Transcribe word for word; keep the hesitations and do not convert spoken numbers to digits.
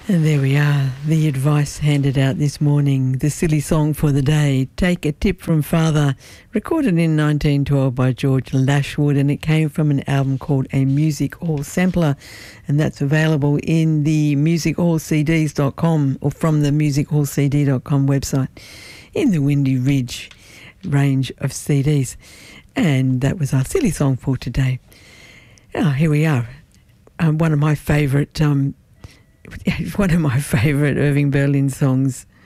And there we are, the advice handed out this morning, the silly song for the day, Take a Tip from Father, recorded in nineteen twelve by George Lashwood, and it came from an album called A Music Hall Sampler, and that's available in the music hall c ds dot com or from the music hall c d dot com website in the Windy Ridge range of C Ds. And that was our silly song for today. Oh, here we are, um, one of my favourite... Um, One of my favourite Irving Berlin songs,